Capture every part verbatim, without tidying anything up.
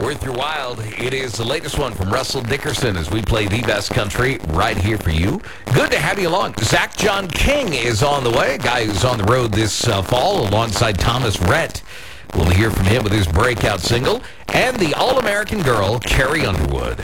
Worth your while. It is the latest one from Russell Dickerson as we play the best country right here for you. Good to have you along. Zach John King is on the way, a guy who's on the road this uh, fall alongside Thomas Rhett. We'll hear from him with his breakout single. And the All-American girl, Carrie Underwood.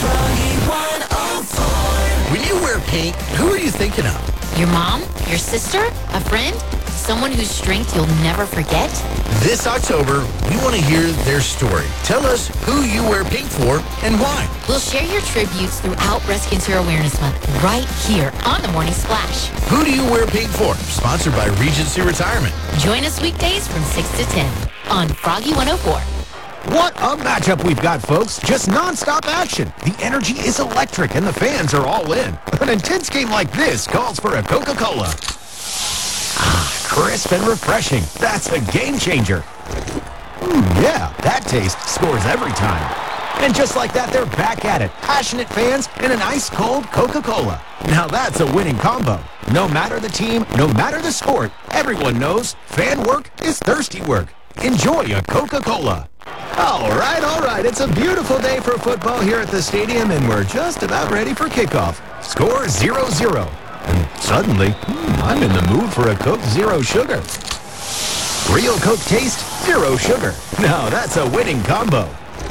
When you wear pink, who are you thinking of? Your mom? Your sister? A friend? Someone whose strength you'll never forget? This October, we want to hear their story. Tell us who you wear pink for and why. We'll share your tributes throughout Breast Cancer Awareness Month right here on The Morning Splash. Who do you wear pink for? Sponsored by Regency Retirement. Join us weekdays from six to ten on Froggy one oh four. What a matchup we've got, folks. Just nonstop action. The energy is electric and the fans are all in. An intense game like this calls for a Coca-Cola. Ah, crisp and refreshing. That's a game changer. Mm, yeah, that taste scores every time. And just like that, they're back at it. Passionate fans and an ice-cold Coca-Cola. Now that's a winning combo. No matter the team, no matter the sport, everyone knows fan work is thirsty work. Enjoy a Coca-Cola. All right, all right. It's a beautiful day for football here at the stadium, and we're just about ready for kickoff. Score zero zero. And suddenly, hmm, I'm in the mood for a Coke Zero Sugar. Real Coke taste, zero sugar. Now that's a winning combo.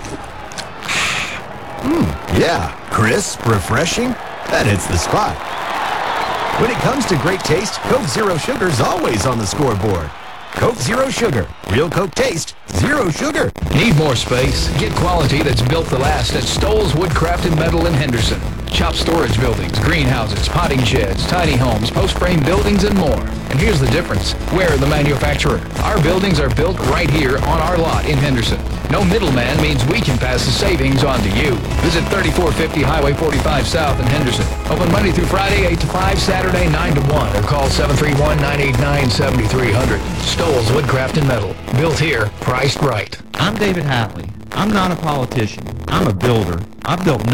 Mmm, yeah, crisp, refreshing, that hits the spot. When it comes to great taste, Coke Zero Sugar's always on the scoreboard. Coke Zero Sugar. Real Coke taste, zero sugar. Need more space? Get quality that's built to last at Stoll's Woodcraft and Metal in Henderson. Shop storage buildings, greenhouses, potting sheds, tiny homes, post-frame buildings, and more. And here's the difference. We're the manufacturer. Our buildings are built right here on our lot in Henderson. No middleman means we can pass the savings on to you. Visit thirty-four fifty Highway forty-five South in Henderson. Open Monday through Friday, eight to five, Saturday, nine to one, or call seven three one, nine eight nine, seven three zero zero. Stoll's Woodcraft and Metal. Built here, priced right. I'm David Hatley. I'm not a politician. I'm a builder. I've built